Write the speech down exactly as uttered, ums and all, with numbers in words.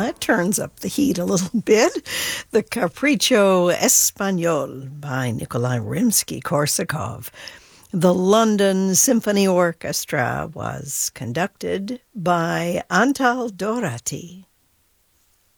that turns up the heat a little bit. The Capriccio Espagnol by Nikolai Rimsky-Korsakov. The London Symphony Orchestra was conducted by Antal Dorati.